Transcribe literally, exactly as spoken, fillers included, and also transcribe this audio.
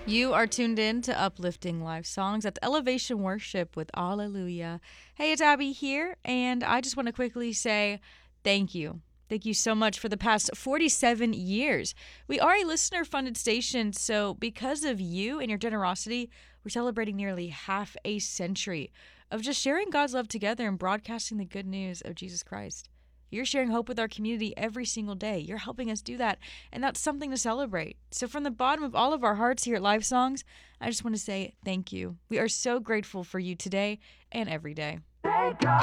You are tuned in to Uplifting Life Songs. That's Elevation Worship with Alleluia. Hey, it's Abby here, and I just want to quickly say thank you. Thank you so much for the past forty-seven years. We are a listener funded station, so because of you and your generosity, we're celebrating nearly half a century of just sharing God's love together and broadcasting the good news of Jesus Christ. You're sharing hope with our community every single day. You're helping us do that, and that's something to celebrate. So from the bottom of all of our hearts here at Live Songs, I just want to say thank you. We are so grateful for you today and every day. Thank God.